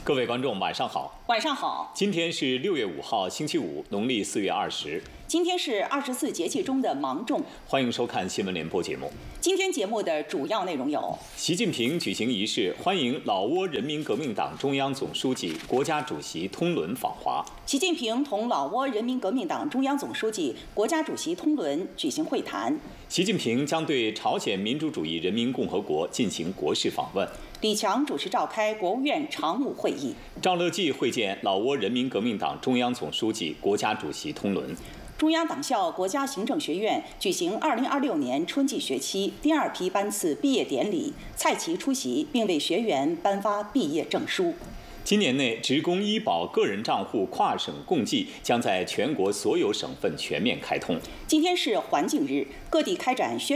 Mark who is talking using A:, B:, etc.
A: 各位观众，晚上好。
B: 晚上好。
A: 今天是6月5号，星期五，农历4月20。
B: 今天是24节气中的芒种。
A: 欢迎收看新闻联播节目。
B: 今天节目的主要内容有：
A: 习近平举行仪式，欢迎老挝人民革命党中央总书记、国家主席通伦访华。
B: 习近平同老挝人民革命党中央总书记、国家主席通伦举行会谈。
A: 习近平将对朝鲜民主主义人民共和国进行国事访问。
B: 李强主持召开国务院常务会议。
A: 赵乐际会见老挝人民革命党中央总书记、国家主席通伦。
B: 中央党校国家行政学院举行2026年春季学期第2批班次毕业典礼，蔡奇出席并为学员颁发毕业证书。
A: 今年内，职工医保个人账户跨省共济将在全国所有省份全面开通。
B: 今天是环境日，各地开展宣